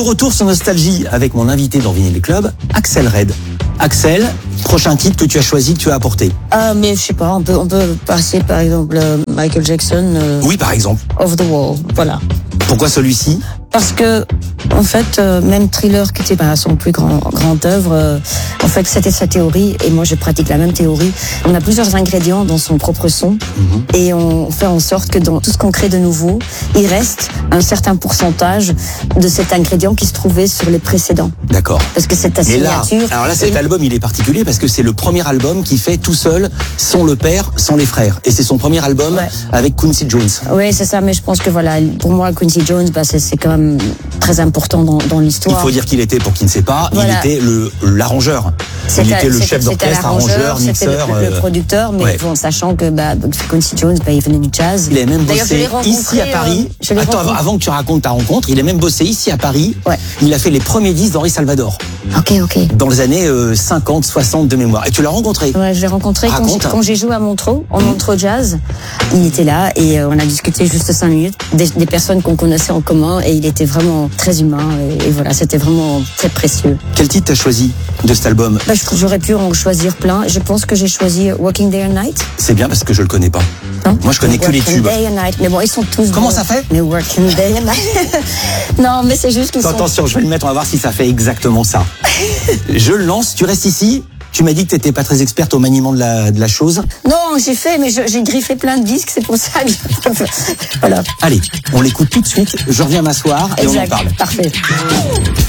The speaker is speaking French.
retour sur Nostalgie avec mon invité dans Vinyl Club, Axel Red. Axel, prochain titre que tu as choisi, que tu as apporté. Mais je sais pas, on peut passer par exemple Michael Jackson. Oui, par exemple. Off the Wall, voilà. Pourquoi celui-ci? Parce que, en fait, même Thriller, qui était son plus grand œuvre, en fait, c'était sa théorie, et moi je pratique la même théorie. On a plusieurs ingrédients dans son propre son, et on fait en sorte que dans tout ce qu'on crée de nouveau, il reste un certain pourcentage de cet ingrédient qui se trouvait sur les précédents. D'accord. Parce que c'est ta signature. Alors là, cet album, il est particulier parce que c'est le premier album qu'il fait tout seul, sans le père, sans les frères. Et c'est son premier album avec Quincy Jones. Oui, c'est ça, mais je pense que voilà, pour moi, Quincy Jones, c'est quand même très important dans l'histoire. Il faut dire qu'il était, pour qui ne sait pas, voilà. Il était l'arrangeur. Il était le chef d'orchestre, arrangeur, mixeur. C'était le producteur, mais bon, sachant que Quincy Jones, il venait du jazz. Il a même bossé ici à Paris. Attends, avant que tu racontes ta rencontre, il a même bossé ici à Paris. Ouais. Il a fait les premiers disques d'Henri Salvador. Ok. Dans les années 50, 60 de mémoire. Et tu l'as rencontré? Ouais, je l'ai rencontré quand j'ai joué à Montreux, en Montreux Jazz. Il était là et on a discuté juste 5 minutes. Des personnes qu'on connaissait en commun et il était vraiment très humain et voilà, c'était vraiment très précieux. Quel titre t'as choisi de cet album? J'aurais pu en choisir plein. Je pense que j'ai choisi Working Day and Night. C'est bien parce que je le connais pas. Non? Moi, je connais que les tubes. Working Day and Night. Mais bon, ils sont tous. Comment bons. ça fait? Mais Working Day and Night. Non, mais c'est juste qu'ils sont. Attention, je vais le mettre, on va voir si ça fait exactement ça. Je le lance, tu restes ici. Tu m'as dit que tu n'étais pas très experte au maniement de la chose. Non, j'ai fait, mais j'ai griffé plein de disques, c'est pour ça que voilà. Allez, on l'écoute tout de suite. Je reviens m'asseoir et on en parle. Parfait.